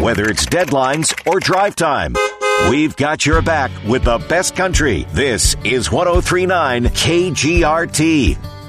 Whether it's deadlines or drive time, we've got your back with the best country. This is 103.9 KGRT.